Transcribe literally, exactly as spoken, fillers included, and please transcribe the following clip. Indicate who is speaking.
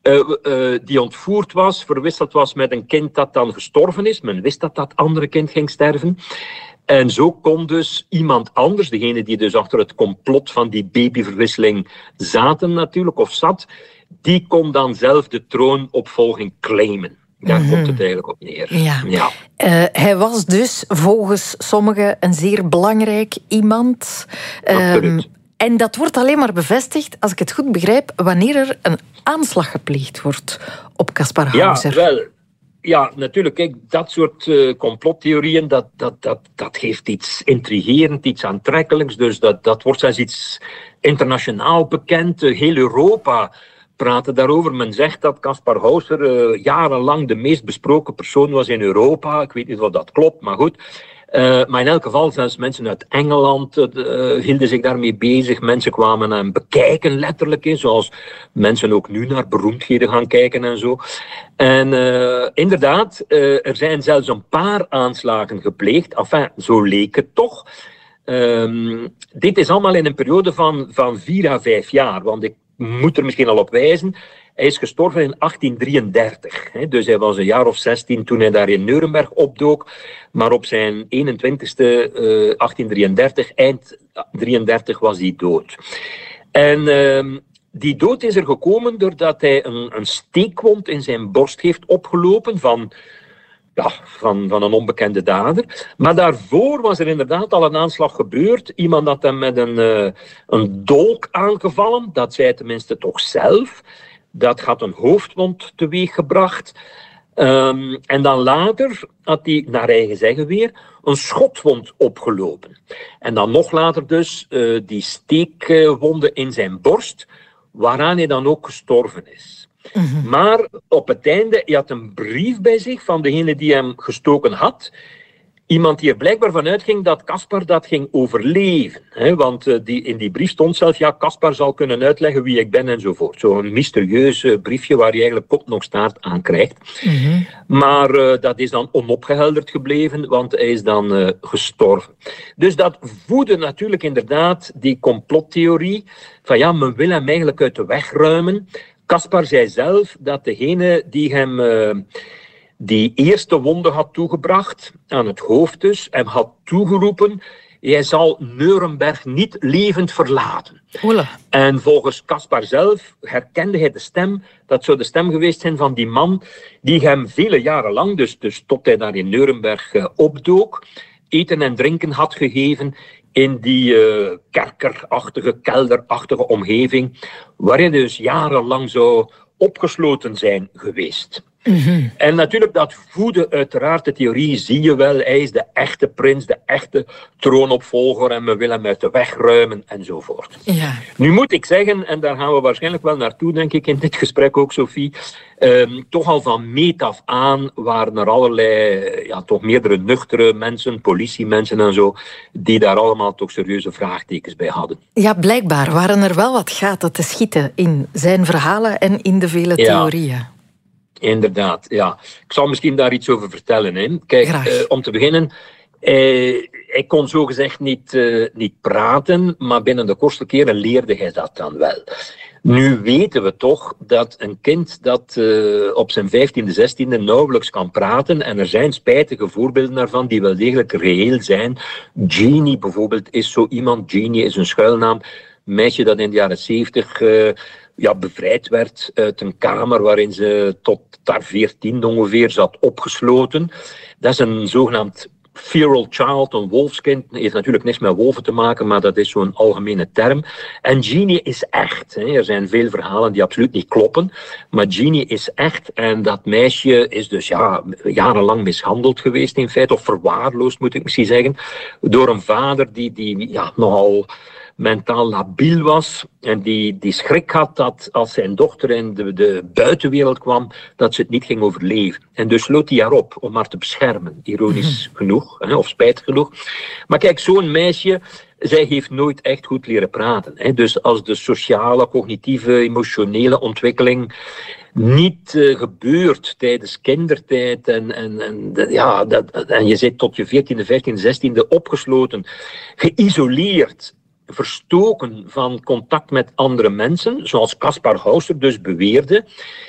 Speaker 1: uh, uh, die ontvoerd was, verwisseld was met een kind dat dan gestorven is. Men wist dat dat andere kind ging sterven. En zo kon dus iemand anders, degene die dus achter het complot van die babyverwisseling zaten natuurlijk, of zat, die kon dan zelf de troonopvolging claimen. Daar mm-hmm. komt het eigenlijk op neer.
Speaker 2: Ja. Ja. Uh, hij was dus volgens sommigen een zeer belangrijk iemand. Um, en dat wordt alleen maar bevestigd, als ik het goed begrijp, wanneer er een aanslag gepleegd wordt op Caspar Hauser.
Speaker 1: Ja, wel. Ja, natuurlijk. Kijk, dat soort uh, complottheorieën, dat, dat, dat, dat geeft iets intrigerend, iets aantrekkelijks. Dus dat, dat wordt zelfs iets internationaal bekend. Uh, heel Europa praten daarover. Men zegt dat Caspar Hauser uh, jarenlang de meest besproken persoon was in Europa. Ik weet niet of dat klopt, maar goed. Uh, maar in elk geval, zelfs mensen uit Engeland uh, hielden zich daarmee bezig. Mensen kwamen hem bekijken, letterlijk. He, zoals mensen ook nu naar beroemdheden gaan kijken en zo. En uh, inderdaad, uh, er zijn zelfs een paar aanslagen gepleegd. Enfin, zo leek het toch. Um, dit is allemaal in een periode van, van vier à vijf jaar. Want ik moet er misschien al op wijzen. Hij is gestorven in achttien drieëndertig. Hè? Dus hij was een jaar of zestien toen hij daar in Nuremberg opdook. Maar op zijn eenentwintigste, uh, achttien drieëndertig, eind drieëndertig, was hij dood. En uh, die dood is er gekomen doordat hij een, een steekwond in zijn borst heeft opgelopen van... Ja, van, van een onbekende dader. Maar daarvoor was er inderdaad al een aanslag gebeurd. Iemand had hem met een, uh, een dolk aangevallen. Dat zei tenminste toch zelf. Dat had een hoofdwond teweeggebracht. Um, en dan later had hij, naar eigen zeggen weer, een schotwond opgelopen. En dan nog later dus uh, die steekwonden in zijn borst, waaraan hij dan ook gestorven is. Mm-hmm. Maar op het einde, hij had een brief bij zich van degene die hem gestoken had. Iemand die er blijkbaar van uitging dat Caspar dat ging overleven. Hè? Want uh, die, in die brief stond zelf, ja, Caspar zal kunnen uitleggen wie ik ben enzovoort. Zo'n mysterieus uh, briefje waar je eigenlijk kop nog staart aan krijgt. Mm-hmm. Maar uh, dat is dan onopgehelderd gebleven, want hij is dan uh, gestorven. Dus dat voedde natuurlijk inderdaad die complottheorie van ja, men wil hem eigenlijk uit de weg ruimen. Caspar zei zelf dat degene die hem uh, die eerste wonde had toegebracht, aan het hoofd dus, hem had toegeroepen, jij zal Nuremberg niet levend verlaten.
Speaker 2: Oele.
Speaker 1: En volgens Caspar zelf herkende hij de stem, dat zou de stem geweest zijn van die man die hem vele jaren lang, dus, dus tot hij daar in Nuremberg uh, opdook, eten en drinken had gegeven in die uh, kerkerachtige, kelderachtige omgeving, waarin hij dus jarenlang zou opgesloten zijn geweest. Mm-hmm. En natuurlijk, dat voedde uiteraard de theorie, zie je wel, hij is de echte prins, de echte troonopvolger en we willen hem uit de weg ruimen enzovoort.
Speaker 2: Ja.
Speaker 1: Nu moet ik zeggen, en daar gaan we waarschijnlijk wel naartoe, denk ik, in dit gesprek ook, Sophie, um, toch al van meet af aan waren er allerlei, ja, toch meerdere nuchtere mensen, politiemensen en zo, die daar allemaal toch serieuze vraagtekens bij hadden.
Speaker 2: Ja, blijkbaar waren er wel wat gaten te schieten in zijn verhalen en in de vele theorieën.
Speaker 1: Ja. Inderdaad, ja. Ik zal misschien daar iets over vertellen. Hè. Kijk, uh, om te beginnen, uh, hij kon zogezegd niet, uh, niet praten, maar binnen de kortste keren leerde hij dat dan wel. Nu weten we toch dat een kind dat uh, op zijn vijftiende, zestiende nauwelijks kan praten, en er zijn spijtige voorbeelden daarvan die wel degelijk reëel zijn. Jeannie bijvoorbeeld is zo iemand, Jeannie is een schuilnaam, een meisje dat in de jaren zeventig... Uh, ja, bevrijd werd uit een kamer waarin ze tot haar veertien ongeveer zat opgesloten. Dat is een zogenaamd feral child, een wolfskind. Het heeft natuurlijk niks met wolven te maken, maar dat is zo'n algemene term. En Jeannie is echt. Hè. Er zijn veel verhalen die absoluut niet kloppen, maar Jeannie is echt. En dat meisje is dus ja, jarenlang mishandeld geweest in feite, of verwaarloosd moet ik misschien zeggen, door een vader die, die ja, nogal mentaal labiel was en die, die schrik had dat als zijn dochter in de, de buitenwereld kwam, dat ze het niet ging overleven. En dus sloot hij haar op om haar te beschermen, ironisch mm. genoeg, hè, of spijtig genoeg. Maar kijk, zo'n meisje, zij heeft nooit echt goed leren praten. Hè. Dus als de sociale, cognitieve, emotionele ontwikkeling niet uh, gebeurt tijdens kindertijd en, en, en, de, ja, dat, en je zit tot je veertiende, vijftiende, zestiende opgesloten, geïsoleerd, verstoken van contact met andere mensen, zoals Caspar Hauser dus beweerde,